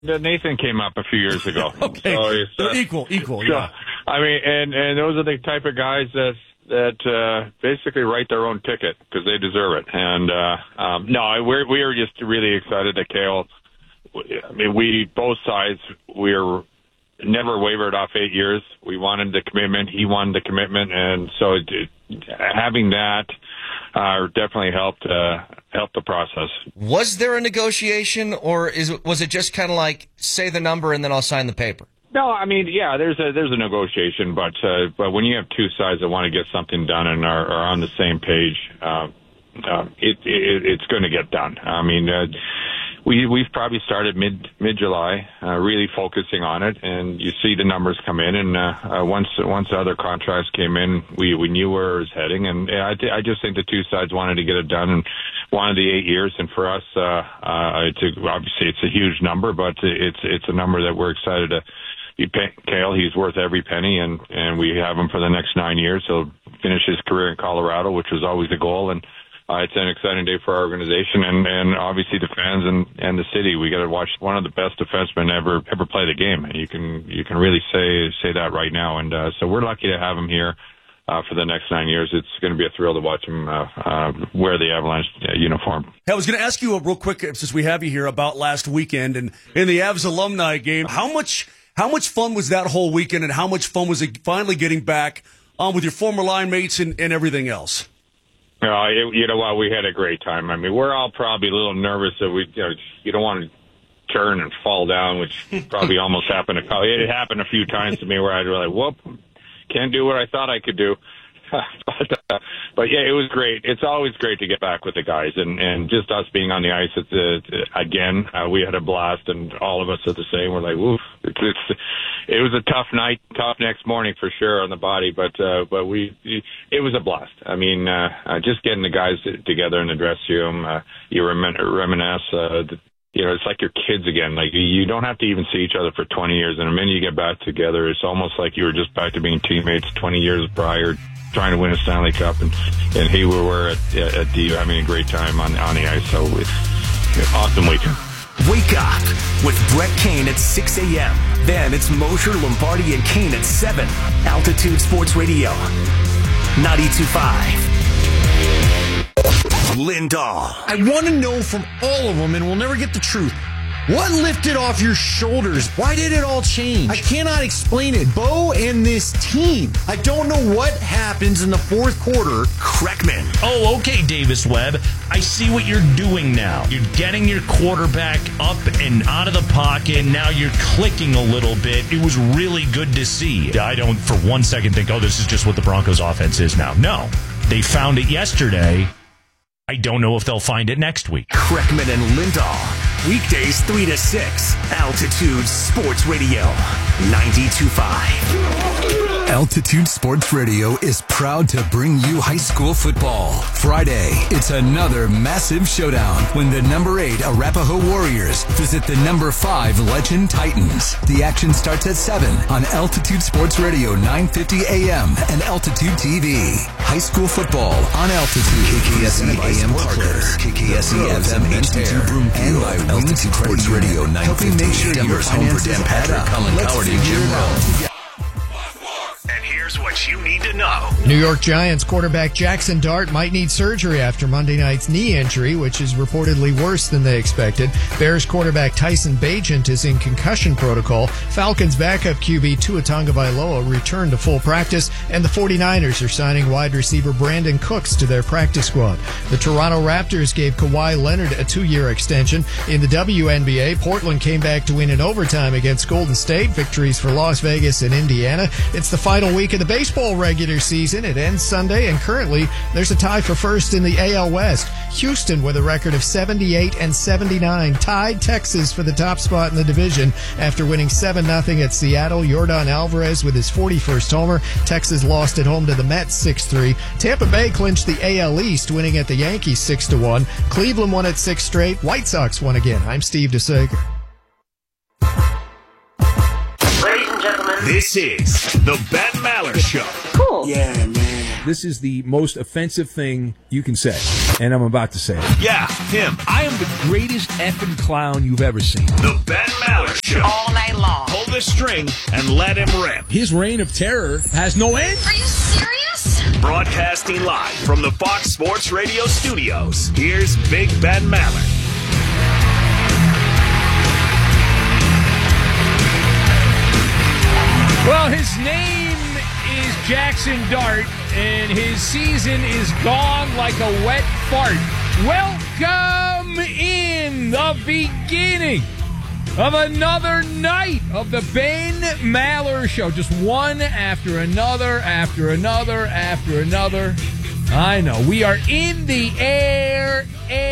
Nathan came up a few years ago. Okay, so equal, so, yeah. I mean, and those are the type of guys that basically write their own ticket because they deserve it. And no, we are just really excited that Cale. I mean, both sides, we're never wavered off 8 years. We wanted the commitment. He wanted the commitment, and so having that definitely helped the process. Was there a negotiation, or was it just kind of like say the number and then I'll sign the paper? No, I mean, yeah, there's a negotiation, but when you have two sides that want to get something done and are on the same page, it's going to get done. I mean, we've probably started mid-July, really focusing on it, and you see the numbers come in. And once the other contracts came in, we knew where it was heading, and I just think the two sides wanted to get it done and wanted the 8 years. And for us, obviously it's a huge number, but it's a number that we're excited to. Cale, he's worth every penny, and we have him for the next 9 years. He'll finish his career in Colorado, which was always the goal, and it's an exciting day for our organization and obviously the fans and the city. We got to watch one of the best defensemen ever play the game. You can really say that right now, and so we're lucky to have him here for the next 9 years. It's going to be a thrill to watch him wear the Avalanche uniform. Hey, I was going to ask you real quick, since we have you here, about last weekend and in the Avs alumni game. How much fun was that whole weekend, and how much fun was it finally getting back on with your former line mates and everything else? You know what? We had a great time. I mean, we're all probably a little nervous that you don't want to turn and fall down, which probably almost happened. It happened a few times to me where I'd be like, whoop, can't do what I thought I could do. But yeah, it was great. It's always great to get back with the guys, and just us being on the ice again. We had a blast, and all of us are the same. We're like, woof. It was a tough night, tough next morning for sure on the body, but it was a blast. I mean, just getting the guys together in the dressing room, you reminisce. It's like your kids again. Like, you don't have to even see each other for 20 years, and the minute you get back together, it's almost like you were just back to being teammates 20 years prior, trying to win a Stanley Cup, and here we were at D having a great time on the ice. So it's awesome weekend. Wake up with Brett Kane at 6 a.m. Then it's Mosher, Lombardi, and Kane at 7. Altitude Sports Radio, 92.5. Lindahl. I want to know from all of them, and we'll never get the truth. What lifted off your shoulders? Why did it all change? I cannot explain it. Bo and this team. I don't know what happens in the fourth quarter. Kreckman. Oh, okay, Davis Webb. I see what you're doing now. You're getting your quarterback up and out of the pocket. Now you're clicking a little bit. It was really good to see. I don't for one second think, this is just what the Broncos offense is now. No. They found it yesterday. I don't know if they'll find it next week. Kreckman and Lindahl. Weekdays 3 to 6. Altitude Sports Radio, 92.5. Altitude Sports Radio is proud to bring you high school football. Friday, it's another massive showdown when the number 8 Arapahoe Warriors visit the number 5 Legend Titans. The action starts at 7 on Altitude Sports Radio, 950 AM and Altitude TV. High school football on Altitude. KKSE AM Parker, KKSE FM H2 Broomfield, and Altitude Sports Radio, 950 Denver's home for Dan Patrick, Colin Coward, and Jim Rowe. And here's what you need to know. New York Giants quarterback Jackson Dart might need surgery after Monday night's knee injury, which is reportedly worse than they expected. Bears quarterback Tyson Bagent is in concussion protocol. Falcons backup QB Tua Tagovailoa returned to full practice, and the 49ers are signing wide receiver Brandon Cooks to their practice squad. The Toronto Raptors gave Kawhi Leonard a 2-year extension. In the WNBA, Portland came back to win in overtime against Golden State. Victories for Las Vegas and Indiana. It's the final week of the baseball regular season. It ends Sunday, and currently there's a tie for first in the AL West. Houston, with a record of 78-79, tied Texas for the top spot in the division after winning 7-0 at Seattle. Yordan Alvarez with his 41st homer. Texas lost at home to the Mets 6-3. Tampa Bay clinched the AL East, winning at the Yankees 6-1. Cleveland won at 6 straight. White Sox won again. I'm Steve DeSager. This is the Ben Maller Show. Cool. Yeah, man. This is the most offensive thing you can say, and I'm about to say it. Yeah, him. I am the greatest effing clown you've ever seen. The Ben Maller Show. All night long. Pull the string and let him rip. His reign of terror has no end. Are you serious? Broadcasting live from the Fox Sports Radio studios, here's Big Ben Maller. Well, his name is Jackson Dart, and his season is gone like a wet fart. Welcome in the beginning of another night of the Ben Maller Show. Just one after another, after another, after another. I know. We are in the air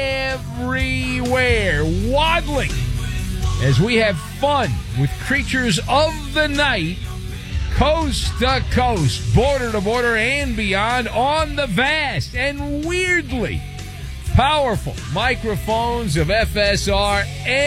everywhere, waddling as we have fun with creatures of the night, coast to coast, border to border, and beyond on the vast and weirdly powerful microphones of FSR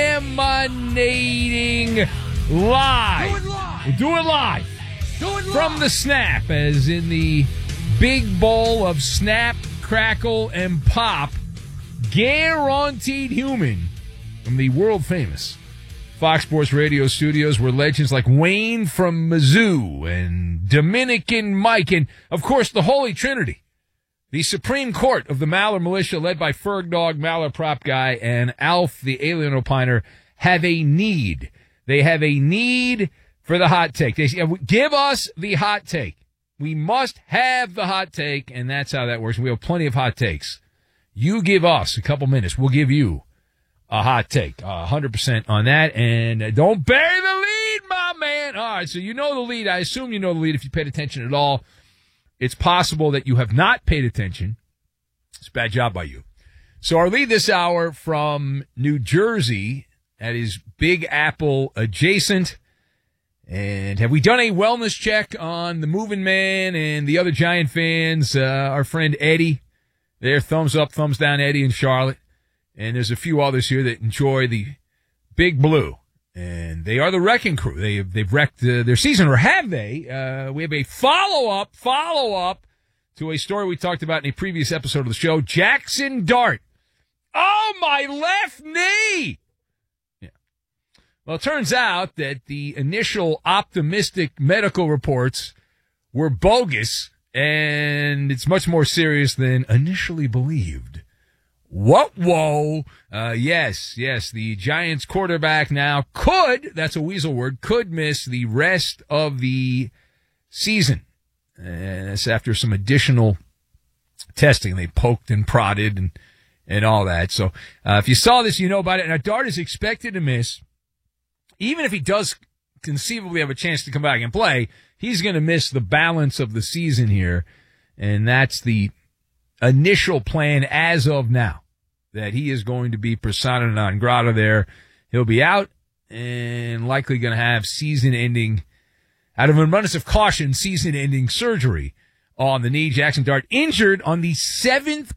emanating live. We'll do it live. From the snap, as in the big bowl of snap, crackle, and pop, guaranteed human from the world famous Fox Sports Radio studios, where legends like Wayne from Mizzou and Dominican Mike and, of course, the Holy Trinity, the Supreme Court of the Maller Militia, led by Ferg Dog, Maller Prop Guy, and Alf, the Alien Opiner, have a need. They have a need for the hot take. They say, give us the hot take. We must have the hot take, and that's how that works. We have plenty of hot takes. You give us a couple minutes. We'll give you a hot take, 100% on that, and don't bury the lead, my man. All right, so you know the lead. I assume you know the lead if you paid attention at all. It's possible that you have not paid attention. It's a bad job by you. So our lead this hour from New Jersey, that is Big Apple adjacent. And have we done a wellness check on the Moving Man and the other Giant fans? Our friend Eddie, there, thumbs up, thumbs down, Eddie in Charlotte. And there's a few others here that enjoy the Big Blue. And they are the wrecking crew. They've wrecked their season, or have they? We have a follow-up to a story we talked about in a previous episode of the show. Jackson Dart. Oh, my left knee! Yeah. Well, it turns out that the initial optimistic medical reports were bogus, and it's much more serious than initially believed. Whoa. Yes, the Giants quarterback now that's a weasel word, could miss the rest of the season. And that's after some additional testing. They poked and prodded and all that. So, if you saw this, you know about it. Now, Dart is expected to miss, even if he does conceivably have a chance to come back and play, he's going to miss the balance of the season here. And that's the initial plan as of now, that he is going to be persona non grata there. He'll be out and likely going to have season-ending, out of an abundance of caution, season-ending surgery on the knee. Jackson Dart injured on the seventh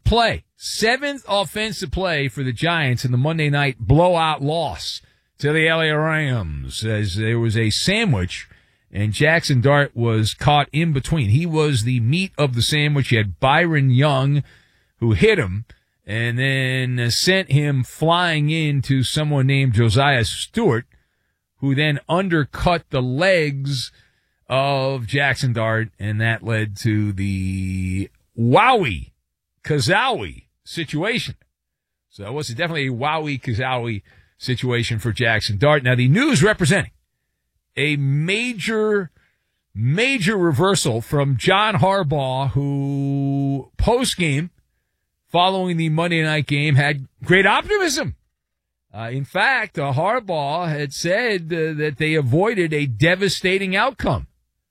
offensive play for the Giants in the Monday night blowout loss to the LA Rams, as there was a sandwich and Jackson Dart was caught in between. He was the meat of the sandwich. You had Byron Young, who hit him and then sent him flying into someone named Josiah Stewart, who then undercut the legs of Jackson Dart, and that led to the Wowie-Kazowie situation. So it was definitely a Wowie-Kazowie situation for Jackson Dart. Now, the news representing a major reversal from John Harbaugh, who post-game, following the Monday night game, had great optimism. In fact, Harbaugh had said that they avoided a devastating outcome.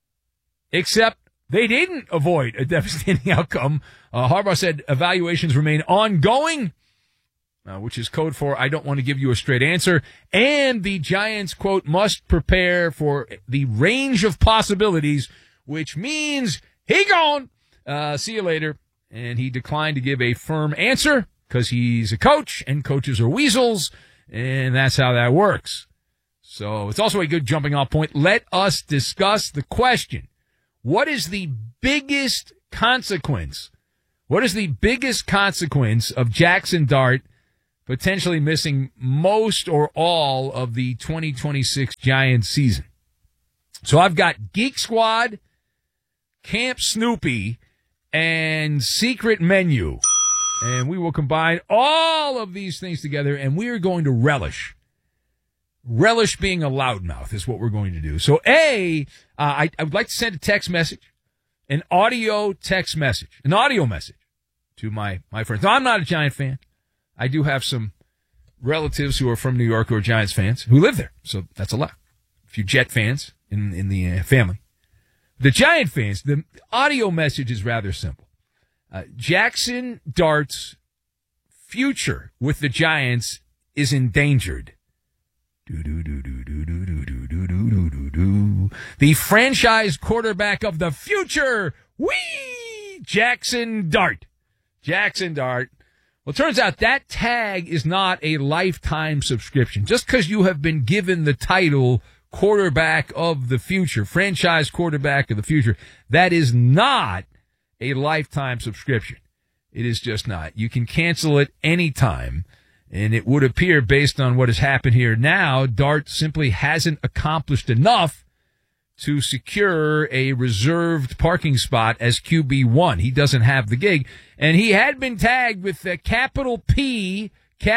Except they didn't avoid a devastating outcome. Harbaugh said evaluations remain ongoing, which is code for I don't want to give you a straight answer. And the Giants, quote, must prepare for the range of possibilities, which means he gone. See you later. And he declined to give a firm answer because he's a coach and coaches are weasels, and that's how that works. So it's also a good jumping off point. Let us discuss the question. What is the biggest consequence? What is the biggest consequence of Jackson Dart potentially missing most or all of the 2026 Giants season? So I've got Geek Squad, Camp Snoopy, and Secret Menu. And we will combine all of these things together, and we are going to relish. Relish being a loudmouth is what we're going to do. So, I would like to send a text message, an audio text message, an audio message to my friends. Now, I'm not a Giant fan. I do have some relatives who are from New York who are Giants fans who live there. So that's a lot. A few Jet fans in the family. The Giant fans, the audio message is rather simple. Jackson Dart's future with the Giants is endangered. The franchise quarterback of the future, Jackson Dart. Jackson Dart. Well, it turns out that tag is not a lifetime subscription. Just because you have been given the title quarterback of the future, franchise quarterback of the future, that is not a lifetime subscription. It is just not. You can cancel it anytime. And it would appear, based on what has happened here now, Dart simply hasn't accomplished enough to secure a reserved parking spot as QB1. He doesn't have the gig. And he had been tagged with the capital P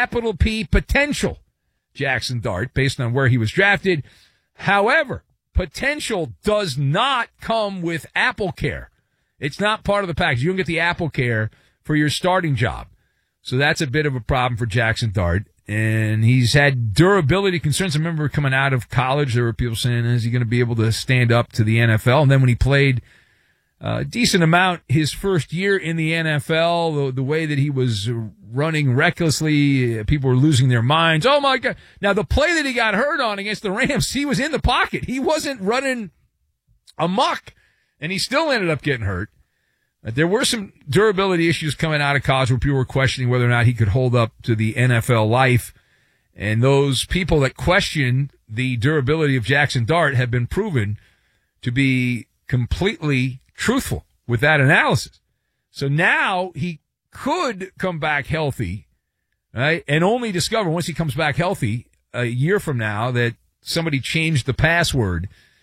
potential, Jackson Dart, based on where he was drafted. However, potential does not come with AppleCare. It's not part of the package. You don't get the AppleCare for your starting job. So that's a bit of a problem for Jackson Dart. And he's had durability concerns. I remember coming out of college, there were people saying, is he going to be able to stand up to the NFL? And then when he played a decent amount his first year in the NFL, the way that he was running recklessly, people were losing their minds. Oh, my God. Now, the play that he got hurt on against the Rams, he was in the pocket. He wasn't running amok, and he still ended up getting hurt. There were some durability issues coming out of college where people were questioning whether or not he could hold up to the NFL life. And those people that questioned the durability of Jackson Dart have been proven to be completely truthful with that analysis. So now he could come back healthy, right? And only discover once he comes back healthy a year from now that somebody changed the password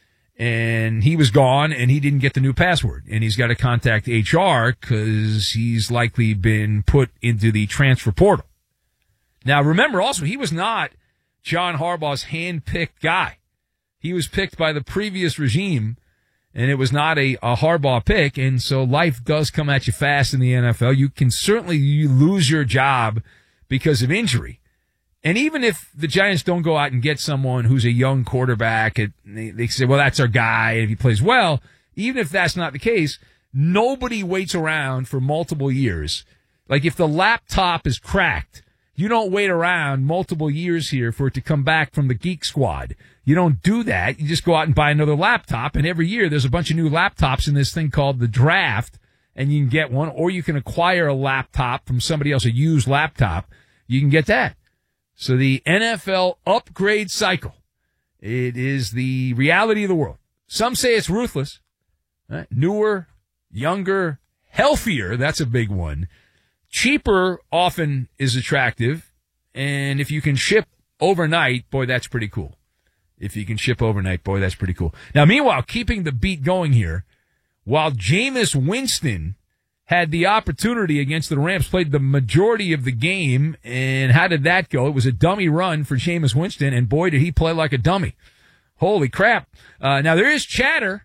and he was gone and he didn't get the new password. And he's got to contact HR because he's likely been put into the transfer portal. Now, remember also, he was not John Harbaugh's hand-picked guy. He was picked by the previous regime, and it was not a Harbaugh pick. And so life does come at you fast in the NFL. You can certainly lose your job because of injury. And even if the Giants don't go out and get someone who's a young quarterback, and they say, well, that's our guy, and if he plays well, even if that's not the case, nobody waits around for multiple years. Like if the laptop is cracked, you don't wait around multiple years here for it to come back from the Geek Squad. You don't do that. You just go out and buy another laptop, and every year there's a bunch of new laptops in this thing called the draft, and you can get one, or you can acquire a laptop from somebody else, a used laptop. You can get that. So the NFL upgrade cycle, it is the reality of the world. Some say it's ruthless. Right? Newer, younger, healthier, that's a big one. Cheaper often is attractive. And if you can ship overnight, boy, that's pretty cool. If you can ship overnight, boy, that's pretty cool. Now, meanwhile, keeping the beat going here, while Jameis Winston had the opportunity against the Rams, played the majority of the game, and how did that go? It was a dummy run for Jameis Winston, and boy, did he play like a dummy. Holy crap. Now, there is chatter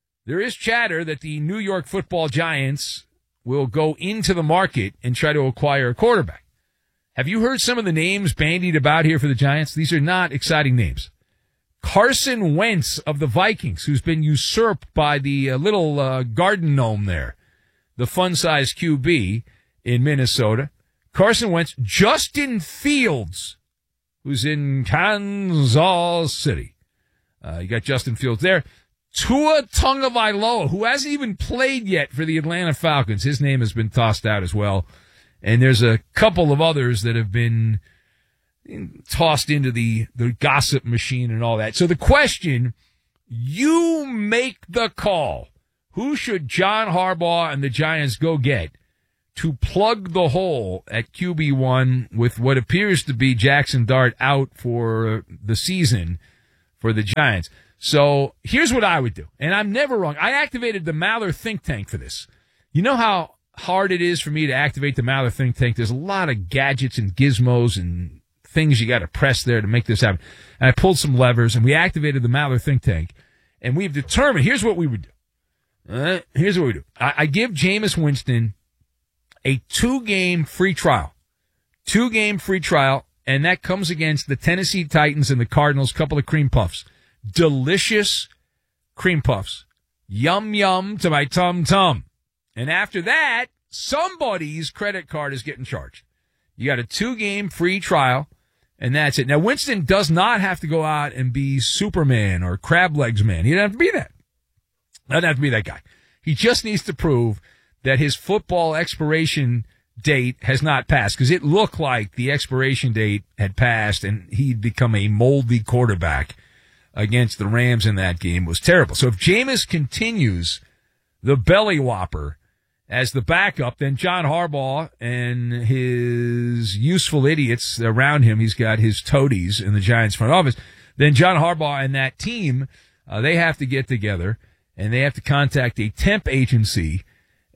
that the New York Football Giants will go into the market and try to acquire a quarterback. Have you heard some of the names bandied about here for the Giants? These are not exciting names. Carson Wentz of the Vikings, who's been usurped by the little garden gnome there, the fun-sized QB in Minnesota. Carson Wentz. Justin Fields, who's in Kansas City. You got Justin Fields there. Tua Tagovailoa, who hasn't even played yet for the Atlanta Falcons. His name has been tossed out as well. And there's a couple of others that have been tossed into the gossip machine and all that. So the question, you make the call. Who should John Harbaugh and the Giants go get to plug the hole at QB1 with what appears to be Jackson Dart out for the season for the Giants? So here's what I would do, and I'm never wrong. I activated the Maller think tank for this. You know how hard it is for me to activate the Maller think tank? There's a lot of gadgets and gizmos and things you got to press there to make this happen. And I pulled some levers, and we activated the Maller think tank, and we've determined, here's what we would do. Here's what we do. I give Jameis Winston a 2-game free trial. 2-game free trial, and that comes against the Tennessee Titans and the Cardinals, couple of cream puffs. Delicious cream puffs. Yum, yum to my tum-tum. And after that, somebody's credit card is getting charged. You got a 2-game free trial, and that's it. Now, Winston does not have to go out and be Superman or Crab Legs Man. He doesn't have to be that. Doesn't have to be that guy. He just needs to prove that his football expiration date has not passed, because it looked like the expiration date had passed and he'd become a moldy quarterback against the Rams in that game. It was terrible. So if Jameis continues the belly whopper as the backup, then John Harbaugh and his useful idiots around him, he's got his toadies in the Giants front office, then John Harbaugh and that team, they have to get together and they have to contact a temp agency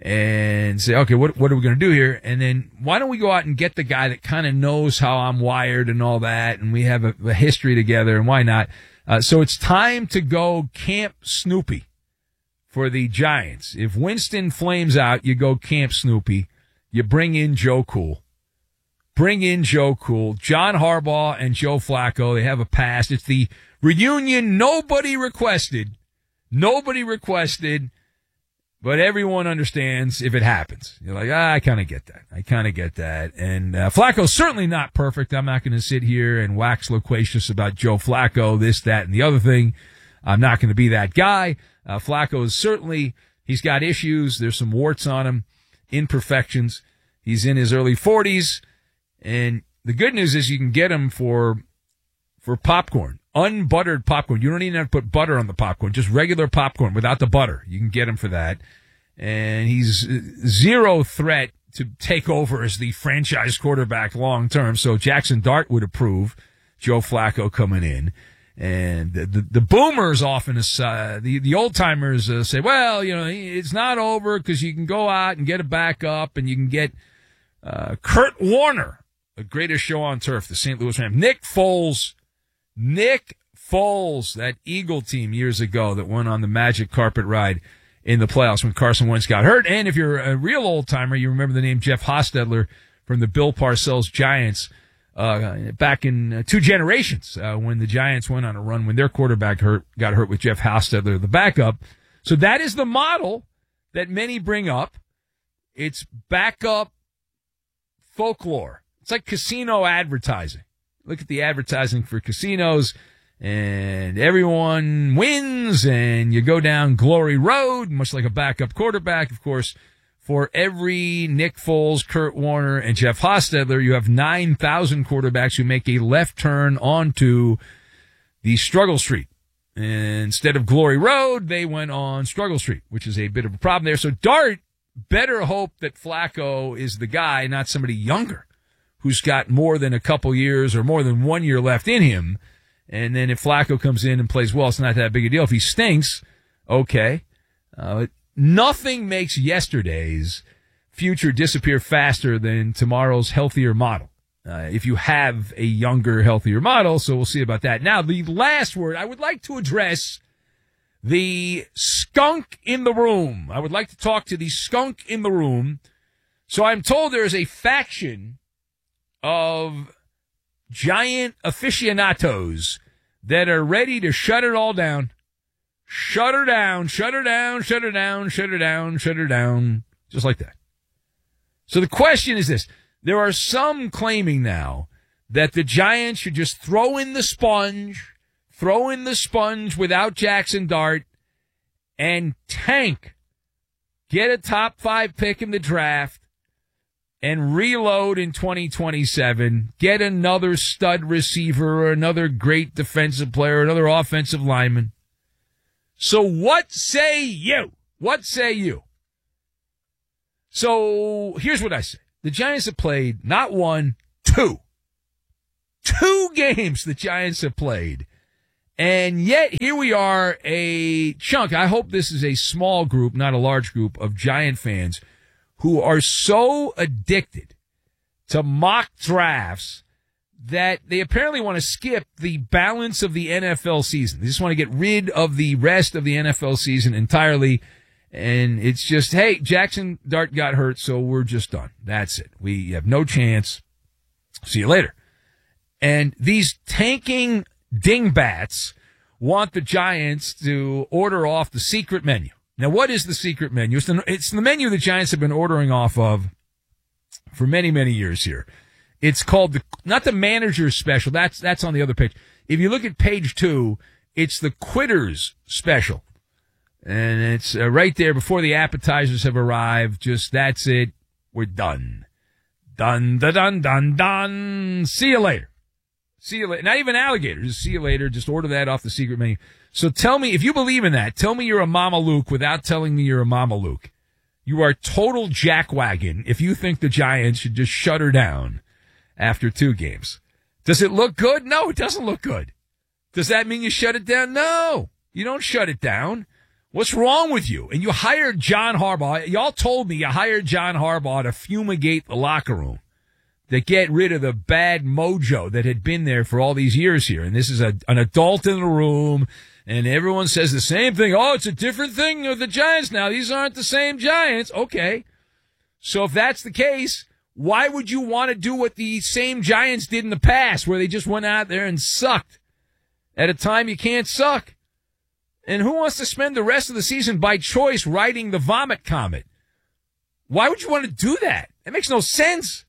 and say, okay, what are we going to do here? And then why don't we go out and get the guy that kind of knows how I'm wired and all that, and we have a history together, and why not? So it's time to go Camp Snoopy for the Giants. If Winston flames out, you go Camp Snoopy. You bring in Joe Cool. Bring in Joe Cool. John Harbaugh and Joe Flacco, they have a past. It's the reunion nobody requested. Nobody requested, but everyone understands if it happens. You're like, I kind of get that. I kind of get that. And Flacco's certainly not perfect. I'm not going to sit here and wax loquacious about Joe Flacco, this, that, and the other thing. I'm not going to be that guy. Flacco is certainly, he's got issues. There's some warts on him, imperfections. He's in his early 40s. And the good news is you can get him for popcorn. Unbuttered popcorn. You don't even have to put butter on the popcorn. Just regular popcorn without the butter. You can get him for that. And he's zero threat to take over as the franchise quarterback long term. So Jackson Dart would approve Joe Flacco coming in. And the boomers often, the old timers say, well, you know, it's not over because you can go out and get a backup and you can get Kurt Warner, the greatest show on turf, the St. Louis Rams. Nick Foles, that Eagle team years ago that went on the magic carpet ride in the playoffs when Carson Wentz got hurt. And if you're a real old-timer, you remember the name Jeff Hostetler from the Bill Parcells Giants back in 2 generations when the Giants went on a run when their quarterback got hurt with Jeff Hostetler, the backup. So that is the model that many bring up. It's backup folklore. It's like casino advertising. Look at the advertising for casinos, and everyone wins, and you go down glory road, much like a backup quarterback. Of course, for every Nick Foles, Kurt Warner, and Jeff Hostetler, you have 9,000 quarterbacks who make a left turn onto the Struggle Street. And instead of Glory Road, they went on Struggle Street, which is a bit of a problem there. So Dart better hope that Flacco is the guy, not somebody younger, who's got more than a couple years or more than 1 year left in him. And then if Flacco comes in and plays well, it's not that big a deal. If he stinks, okay. Nothing makes yesterday's future disappear faster than tomorrow's healthier model. If you have a younger, healthier model, so we'll see about that. Now, the last word, I would like to address the skunk in the room. I would like to talk to the skunk in the room. So I'm told there is a faction of giant aficionados that are ready to shut it all down. Shut her down, shut her down, shut her down, shut her down, shut her down. Just like that. So the question is this. There are some claiming now that the Giants should just throw in the sponge without Jackson Dart and tank. Get a top 5 pick in the draft and reload in 2027, get another stud receiver or another great defensive player, another offensive lineman. So what say you? What say you? So here's what I say. The Giants have played not one, two. 2 games the Giants have played. And yet here we are, a chunk. I hope this is a small group, not a large group, of Giant fans who are so addicted to mock drafts that they apparently want to skip the balance of the NFL season. They just want to get rid of the rest of the NFL season entirely. And it's just, hey, Jackson Dart got hurt, so we're just done. That's it. We have no chance. See you later. And these tanking dingbats want the Giants to order off the secret menu. Now, what is the secret menu? It's the menu the Giants have been ordering off of for many, many years here. It's called not the manager's special. That's on the other page. If you look at page 2, it's the quitter's special. And it's right there before the appetizers have arrived. Just, that's it. We're done. Done, done, done, done. See you later. See you later. Not even alligator. Just see you later. Just order that off the secret menu. So tell me, if you believe in that, tell me you're a Mama Luke without telling me you're a Mama Luke. You are total jackwagon if you think the Giants should just shut her down after 2 games. Does it look good? No, it doesn't look good. Does that mean you shut it down? No, you don't shut it down. What's wrong with you? And you hired John Harbaugh. Y'all told me you hired John Harbaugh to fumigate the locker room, to get rid of the bad mojo that had been there for all these years here. And this is an adult in the room, and everyone says the same thing. Oh, it's a different thing with the Giants now. These aren't the same Giants. Okay. So if that's the case, why would you want to do what the same Giants did in the past, where they just went out there and sucked at a time you can't suck? And who wants to spend the rest of the season by choice riding the vomit comet? Why would you want to do that? It makes no sense.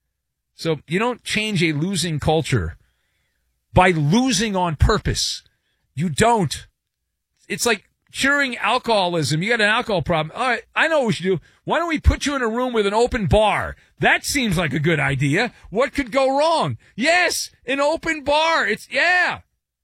So you don't change a losing culture by losing on purpose. You don't. It's like curing alcoholism. You got an alcohol problem. All right, I know what we should do. Why don't we put you in a room with an open bar? That seems like a good idea. What could go wrong? Yes, an open bar. Yeah.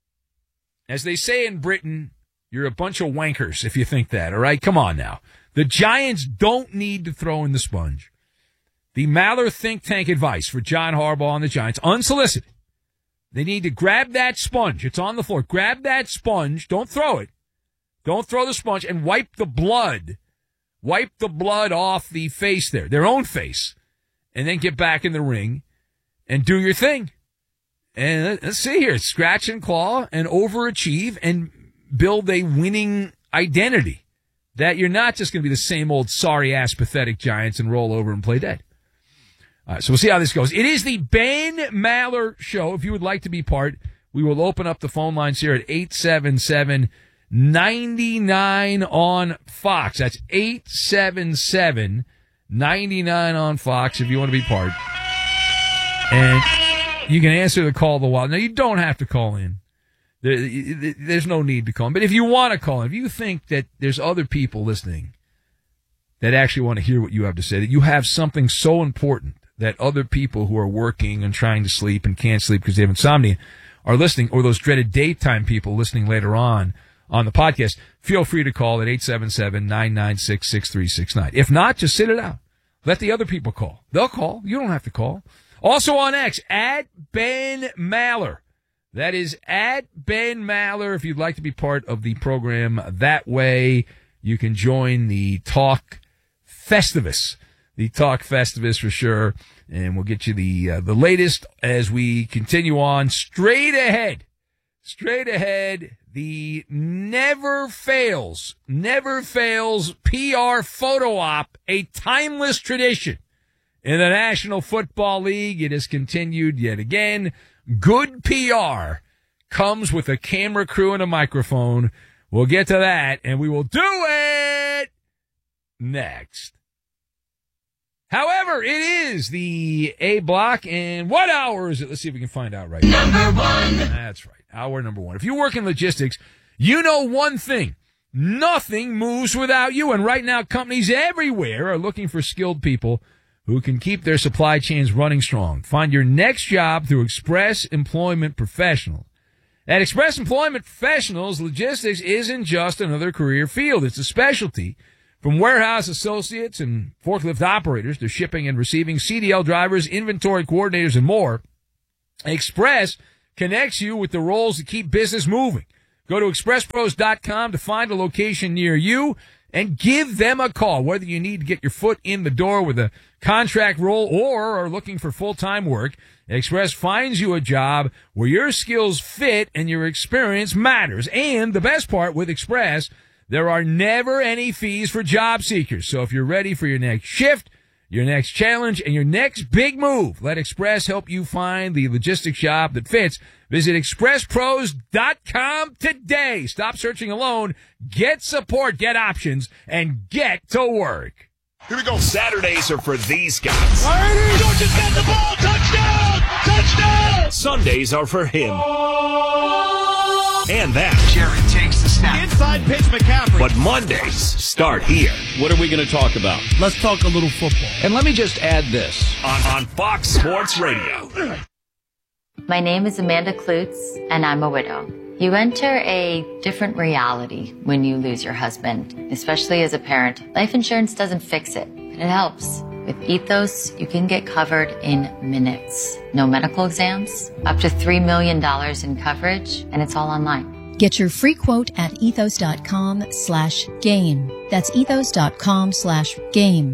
As they say in Britain, you're a bunch of wankers if you think that, all right? Come on now. The Giants don't need to throw in the sponge. The Maller think tank advice for John Harbaugh and the Giants, unsolicited. They need to grab that sponge. It's on the floor. Grab that sponge. Don't throw it. Don't throw the sponge, and wipe the blood. Wipe the blood off the face there, their own face, and then get back in the ring and do your thing. And let's see here. Scratch and claw and overachieve and build a winning identity that you're not just going to be the same old sorry-ass, pathetic Giants and roll over and play dead. All right, so we'll see how this goes. It is the Ben Maller Show. If you would like to be part, we will open up the phone lines here at 877-99 on Fox. That's 877-99 on Fox if you want to be part. And you can answer the call the while. Now, you don't have to call in. There's no need to call in. But if you want to call in, if you think that there's other people listening that actually want to hear what you have to say, that you have something so important that other people who are working and trying to sleep and can't sleep because they have insomnia are listening, or those dreaded daytime people listening later on the podcast, feel free to call at 877-996-6369. If not, just sit it out. Let the other people call. They'll call. You don't have to call. Also on X, at Ben Maller. That is at Ben Maller. If you'd like to be part of the program that way, you can join the Talk Festivus. The Talk Festivus for sure. And we'll get you the latest as we continue on. Straight ahead, the never fails PR photo op, a timeless tradition in the National Football League. It has continued yet again. Good PR comes with a camera crew and a microphone. We'll get to that, and we will do it next. However, it is the A block, and what hour is it? Let's see if we can find out right now. Number 1. That's right, hour number 1. If you work in logistics, you know one thing. Nothing moves without you, and right now companies everywhere are looking for skilled people who can keep their supply chains running strong. Find your next job through Express Employment Professionals. At Express Employment Professionals, logistics isn't just another career field. It's a specialty From warehouse associates and forklift operators to shipping and receiving, CDL drivers, inventory coordinators, and more, Express connects you with the roles that keep business moving. Go to expresspros.com to find a location near you and give them a call, whether you need to get your foot in the door with a contract role or are looking for full-time work. Express finds you a job where your skills fit and your experience matters. And the best part with Express, there are never any fees for job seekers. So if you're ready for your next shift, your next challenge, and your next big move, let Express help you find the logistics job that fits. Visit expresspros.com today. Stop searching alone. Get support, get options, and get to work. Here we go. Saturdays are for these guys. Georgia's got the ball. Touchdown! Touchdown! Sundays are for him. And that. Jared takes the snap. Inside pitch, McCaffrey. But Mondays start here. What are we going to talk about? Let's talk a little football. And let me just add this. On Fox Sports Radio. My name is Amanda Klutz, and I'm a widow. You enter a different reality when you lose your husband, especially as a parent. Life insurance doesn't fix it, but it helps. With Ethos, you can get covered in minutes. No medical exams, up to $3 million in coverage, and it's all online. Get your free quote at ethos.com/game. That's ethos.com/game.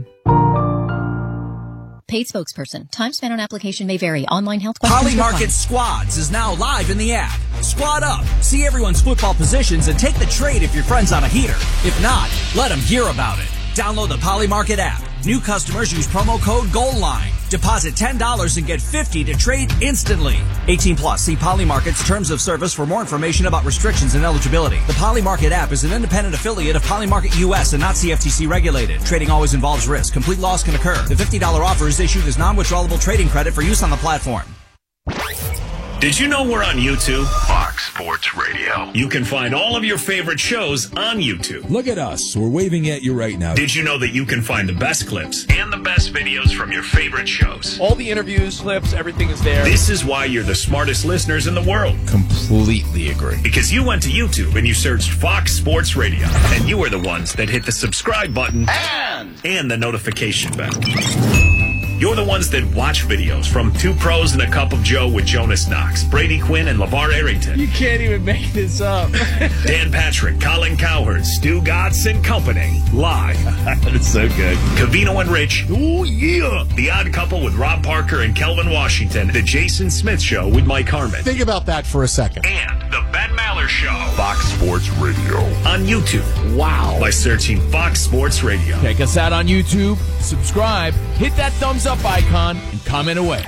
Paid spokesperson. Time spent on application may vary. Online health questions. Polymarket Squads is now live in the app. Squad up. See everyone's football positions and take the trade if your friend's on a heater. If not, let them hear about it. Download the Polymarket app. New customers use promo code GOALLINE. Deposit $10 and get $50 to trade instantly. 18 plus. See Polymarket's terms of service for more information about restrictions and eligibility. The Polymarket app is an independent affiliate of Polymarket US and not CFTC regulated. Trading always involves risk. Complete loss can occur. The $50 offer is issued as non-withdrawable trading credit for use on the platform. Did you know we're on YouTube? Fox Sports Radio. You can find all of your favorite shows on YouTube. Look at us. We're waving at you right now. Did you know that you can find the best clips and the best videos from your favorite shows? All the interviews, clips, everything is there. This is why you're the smartest listeners in the world. Completely agree. Because you went to YouTube and you searched Fox Sports Radio, and you were the ones that hit the subscribe button and the notification bell. You're the ones that watch videos from Two Pros and a Cup of Joe with Jonas Knox, Brady Quinn, and LeVar Arrington. You can't even make this up. Dan Patrick, Colin Cowherd, Stu Gatz, and company. Live. That's so good. Cavino and Rich. Oh, yeah. The Odd Couple with Rob Parker and Kelvin Washington. The Jason Smith Show with Mike Harmon. Think about that for a second. And the Ben Maller Show. Fox Sports Radio. On YouTube. Wow. By searching Fox Sports Radio. Check us out on YouTube. Subscribe. Hit that thumbs up icon and comment away.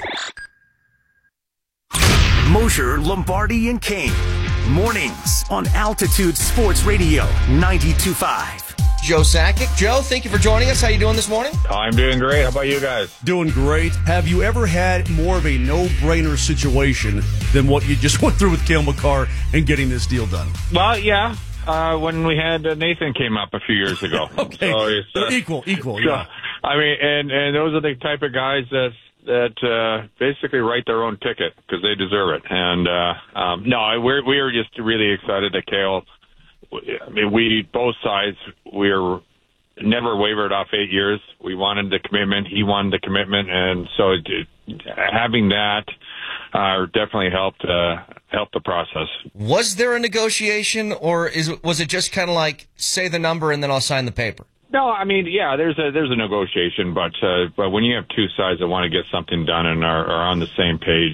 Mosher, Lombardi, and Kane. Mornings on Altitude Sports Radio 92.5. Joe Sakic. Joe, thank you for joining us. How you doing this morning? I'm doing great. How about you guys? Doing great. Have you ever had more of a no-brainer situation than what you just went through with Cale Makar and getting this deal done? Well, yeah. When we had Nathan came up a few years ago. Okay. So it's, equal, so, yeah. I mean, and those are the type of guys that basically write their own ticket because they deserve it. And no, we are just really excited that Cale. I mean, we both sides we're never wavered off 8 years. We wanted the commitment. He wanted the commitment, and so having that definitely helped the process. Was there a negotiation, or was it just kind of like say the number and then I'll sign the paper? No, I mean, yeah, there's a negotiation, but when you have two sides that want to get something done and are on the same page,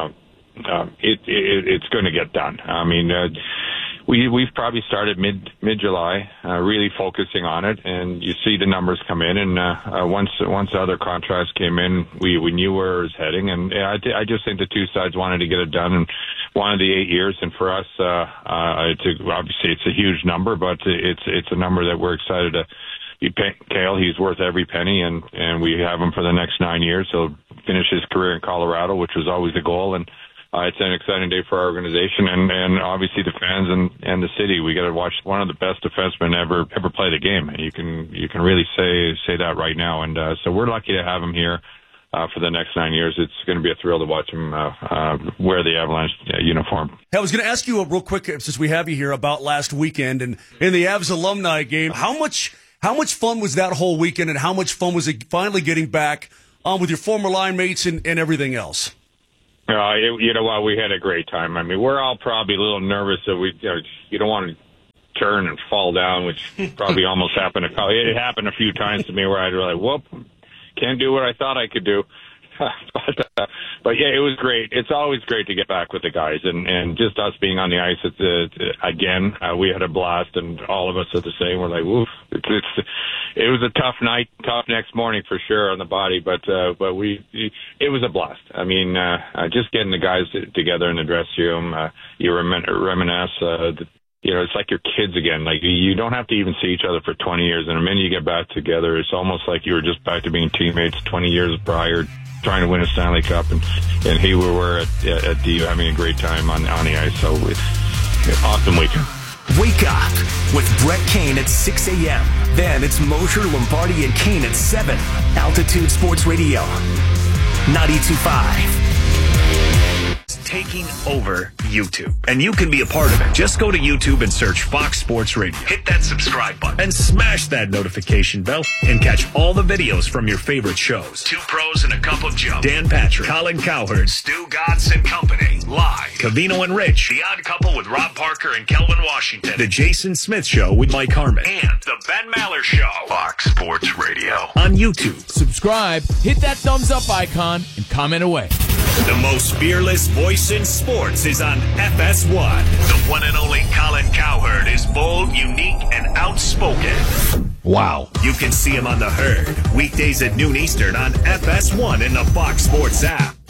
it's going to get done. I mean, we've probably started mid-July, really focusing on it, and you see the numbers come in, and once the other contracts came in, we knew where it was heading, and I just think the two sides wanted to get it done and wanted the 8 years, and for us, obviously it's a huge number, but it's a number that we're excited to. Cale, he's worth every penny, and we have him for the next 9 years. He'll finish his career in Colorado, which was always the goal, and it's an exciting day for our organization and obviously the fans and the city. We got to watch one of the best defensemen ever play the game, and you can really say that right now. And so we're lucky to have him here for the next 9 years. It's going to be a thrill to watch him wear the Avalanche uniform. Hey, I was going to ask you real quick, since we have you here, about last weekend and in the Avs alumni game. How How much fun was that whole weekend, and how much fun was it finally getting back with your former line mates and everything else? You know what? We had a great time. I mean, we're all probably a little nervous that you don't want to turn and fall down, which probably almost happened. It happened a few times to me where I'd like, whoop, can't do what I thought I could do. But yeah, it was great. It's always great to get back with the guys, and just us being on the ice. Again, we had a blast, and all of us are the same. We're like, woof. It was a tough night, tough next morning for sure on the body, but it was a blast. I mean, just getting the guys together in the dressing room, you reminisce. It's like your kids again. Like, you don't have to even see each other for 20 years, and the minute you get back together, it's almost like you were just back to being teammates 20 years prior, trying to win a Stanley Cup, and here we were at DU having a great time on the ice. So awesome weekend. Wake up with Brett Kane at 6 a.m. Then it's Mosher, Lombardi, and Kane at 7. Altitude Sports Radio, 92.5. Taking over YouTube, and you can be a part of it. Just go to YouTube and search Fox Sports Radio. Hit that subscribe button and smash that notification bell and catch all the videos from your favorite shows. Two Pros and a Cup of Joe, Dan Patrick, Colin Cowherd, Stu Gatz and Company, live. Cavino and Rich, The Odd Couple with Rob Parker and Kelvin Washington, The Jason Smith Show with Mike Harmon, and The Ben Maller Show. Fox Sports Radio on YouTube. Subscribe, hit that thumbs up icon, and comment away. The most fearless voice in sports is on FS1. The one and only Colin Cowherd is bold, unique, and outspoken. Wow. You can see him on The Herd, weekdays at noon Eastern on FS1 in the Fox Sports app.